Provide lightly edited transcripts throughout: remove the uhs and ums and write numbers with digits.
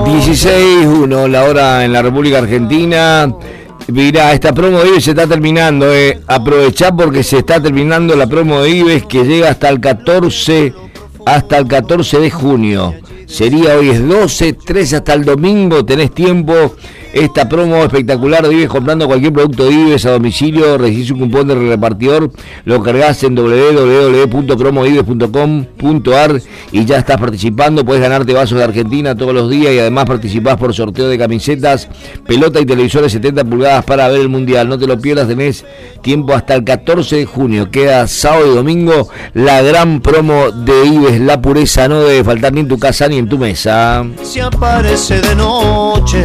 16:01 la hora en la República Argentina. Mirá, esta promo de Ives se está terminando, aprovechá porque se está terminando la promo de Ives que llega hasta el 14 de junio. Sería hoy es 12, 13 hasta el domingo, tenés tiempo. Esta promo espectacular de Ives, comprando cualquier producto de Ives a domicilio, recibís un cupón de repartidor, lo cargas en www.promoives.com.ar y ya estás participando. Podés ganarte vasos de Argentina todos los días y además participás por sorteo de camisetas, pelota y televisores 70 pulgadas para ver el mundial. No te lo pierdas, tenés tiempo hasta el 14 de junio. Queda sábado y domingo la gran promo de Ives. La pureza no debe faltar ni en tu casa ni en tu mesa. Si aparece de noche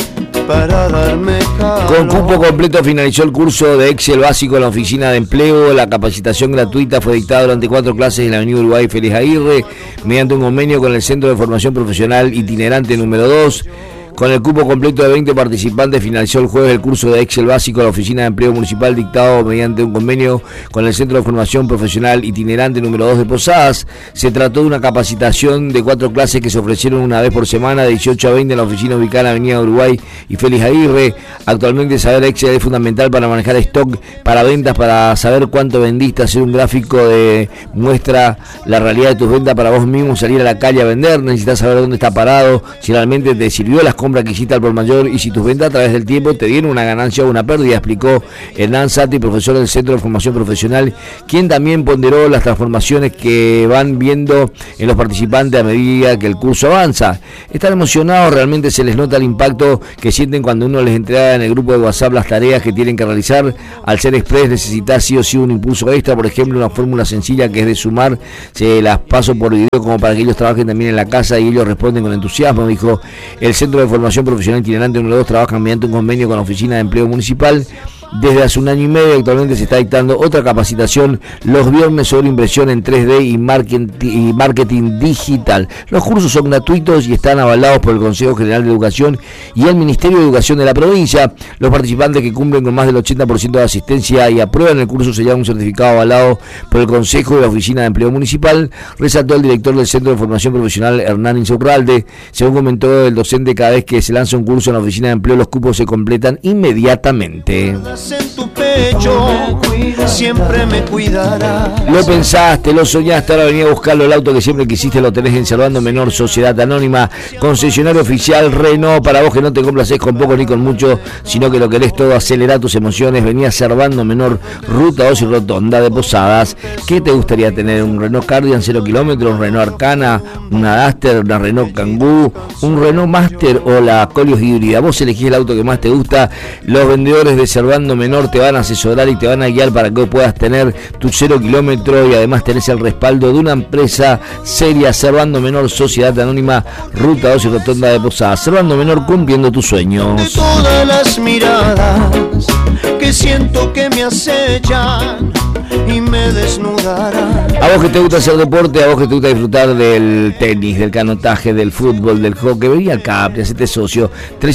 para darme calor. Con cupo completo finalizó el curso de Excel básico en la oficina de empleo. La capacitación gratuita fue dictada durante 4 clases en la Avenida Uruguay Félix Aguirre, mediante un convenio con el Centro de Formación Profesional Itinerante número 2. Con el cupo completo de 20 participantes finalizó el jueves el curso de Excel básico en la Oficina de Empleo Municipal dictado mediante un convenio con el Centro de Formación Profesional Itinerante número 2 de Posadas. Se trató de una capacitación de 4 clases que se ofrecieron una vez por semana de 18 a 20 en la oficina ubicada en la Avenida Uruguay y Félix Aguirre. Actualmente saber Excel es fundamental para manejar stock, para ventas, para saber cuánto vendiste, hacer un gráfico de muestra la realidad de tus ventas para vos mismo, salir a la calle a vender. Necesitas saber dónde está parado, si realmente te sirvió las compras que hiciste al por mayor y si tus ventas a través del tiempo te dieron una ganancia o una pérdida, explicó Hernán Sati, profesor del Centro de Formación Profesional, quien también ponderó las transformaciones que van viendo en los participantes a medida que el curso avanza. Están emocionados, realmente se les nota el impacto que sienten cuando uno les entrega en el grupo de WhatsApp las tareas que tienen que realizar. Al ser express necesitas sí o sí un impulso extra, por ejemplo una fórmula sencilla que es de sumar, se las paso por video como para que ellos trabajen también en la casa y ellos responden con entusiasmo, dijo. El Centro de Formación Profesional Itinerante número 2 trabajan mediante un convenio con la Oficina de Empleo Municipal. Desde hace 1 año y medio actualmente se está dictando otra capacitación los viernes sobre impresión en 3D y marketing digital. Los cursos son gratuitos y están avalados por el Consejo General de Educación y el Ministerio de Educación de la provincia. Los participantes que cumplen con más del 80% de asistencia y aprueban el curso se llevan un certificado avalado por el Consejo de la Oficina de Empleo Municipal, resaltó el director del Centro de Formación Profesional Hernán Insaurralde. Según comentó el docente, cada vez que se lanza un curso en la Oficina de Empleo los cupos se completan inmediatamente. En tu pecho, siempre me cuidará. Lo pensaste, lo soñaste, ahora venía a buscarlo. El auto que siempre quisiste lo tenés en Servando Menor, Sociedad Anónima, concesionario oficial Renault. Para vos que no te complaces con poco ni con mucho, sino que lo querés todo, acelerá tus emociones. Venía a Servando Menor, Ruta 2 y Rotonda de Posadas. ¿Qué te gustaría tener? ¿Un Renault Cardian 0 kilómetros, un Renault Arcana, una Duster, una Renault Kangoo, un Renault Master o la Colios híbrida? Vos elegís el auto que más te gusta. Los vendedores de Servando Menor te van a asesorar y te van a guiar para que puedas tener tu 0 kilómetro y además tenés el respaldo de una empresa seria. Servando Menor, Sociedad Anónima, Ruta 2 y Rotonda de Posadas. Servando Menor, cumpliendo tus sueños. De todas las miradas que siento que me acechan y me desnudarán. A vos que te gusta hacer deporte, a vos que te gusta disfrutar del tenis, del canotaje, del fútbol, del hockey, vení al CAPRI, hacete socio.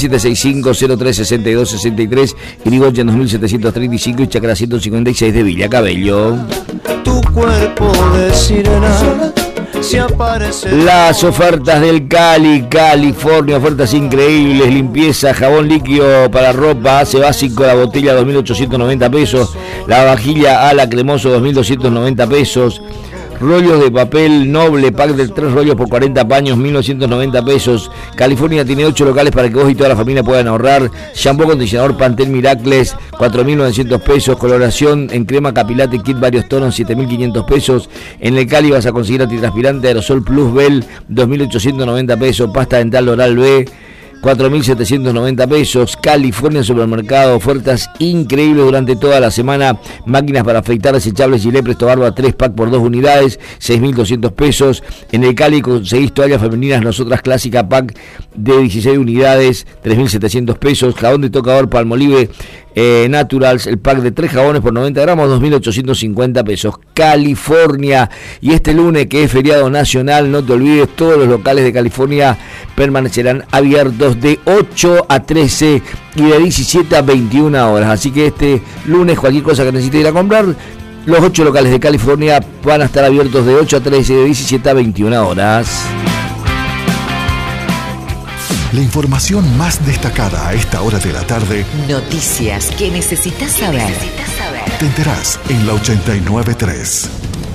3765-036263, Irigoyen 2735 y Chacra 156 de Villa Cabello. Tu cuerpo de sirena. Si las ofertas del California, ofertas increíbles, limpieza, jabón líquido para ropa, hace básico, la botella 2.890 pesos, la vajilla ala cremoso 2.290 pesos, rollos de papel noble, pack de 3 rollos por 40 paños, 1.990 pesos. California tiene 8 locales para que vos y toda la familia puedan ahorrar. Shampoo acondicionador Pantene Miracles, 4.900 pesos. Coloración en crema capilate kit varios tonos, 7.500 pesos. En el Cali vas a conseguir antitranspirante Aerosol Plus Bell, 2.890 pesos. Pasta dental Oral B, 4.790 pesos. California Supermercado, ofertas increíbles durante toda la semana. Máquinas para afeitar desechables Gillette Presto Barba 3 pack por 2 unidades, 6.200 pesos. En el Cali conseguís toallas femeninas Nosotras Clásica pack de 16 unidades, 3.700 pesos. Jabón de tocador Palmolive Naturals, el pack de 3 jabones por 90 gramos, 2.850 pesos. California. Y este lunes, que es feriado nacional, no te olvides, todos los locales de California permanecerán abiertos de 8 a 13 y de 17 a 21 horas. Así que este lunes, cualquier cosa que necesites ir a comprar, los 8 locales de California van a estar abiertos de 8 a 13 y de 17 a 21 horas. La información más destacada a esta hora de la tarde. Noticias que necesitas saber. Te enterás en la 89.3.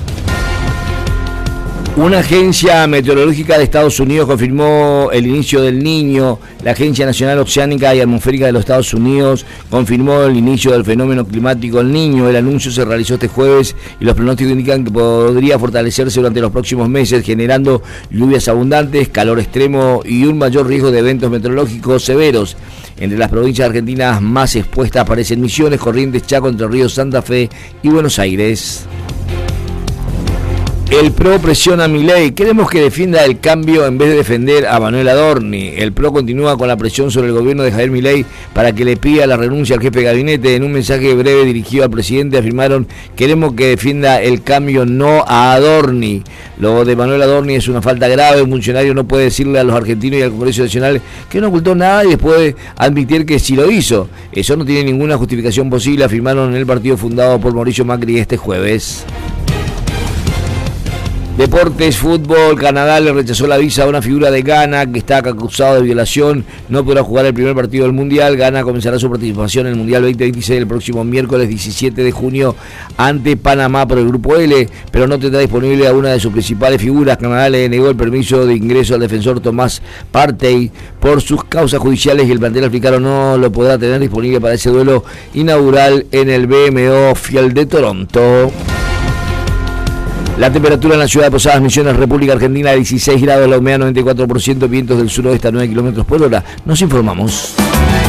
Una agencia meteorológica de Estados Unidos confirmó el inicio del Niño. La Agencia Nacional Oceánica y Atmosférica de los Estados Unidos confirmó el inicio del fenómeno climático El Niño. El anuncio se realizó este jueves y los pronósticos indican que podría fortalecerse durante los próximos meses, generando lluvias abundantes, calor extremo y un mayor riesgo de eventos meteorológicos severos. Entre las provincias argentinas más expuestas aparecen Misiones, Corrientes, Chaco, Entre Ríos, Santa Fe y Buenos Aires. El PRO presiona a Milei. Queremos que defienda el cambio en vez de defender a Manuel Adorni. El PRO continúa con la presión sobre el gobierno de Javier Milei para que le pida la renuncia al jefe de gabinete. En un mensaje breve dirigido al presidente afirmaron: queremos que defienda el cambio, no a Adorni. Lo de Manuel Adorni es una falta grave. Un funcionario no puede decirle a los argentinos y al Congreso Nacional que no ocultó nada y después admitir que sí lo hizo. Eso no tiene ninguna justificación posible, afirmaron en el partido fundado por Mauricio Macri este jueves. Deportes, fútbol. Canadá le rechazó la visa a una figura de Ghana que está acusado de violación. No podrá jugar el primer partido del Mundial. Ghana comenzará su participación en el Mundial 2026 el próximo miércoles 17 de junio ante Panamá por el Grupo L, pero no tendrá disponible a una de sus principales figuras. Canadá le negó el permiso de ingreso al defensor Tomás Partey por sus causas judiciales y el plantel africano no lo podrá tener disponible para ese duelo inaugural en el BMO Field de Toronto. La temperatura en la ciudad de Posadas Misiones, República Argentina, 16 grados, la humedad 94%, vientos del suroeste a 9 km por hora. Nos informamos.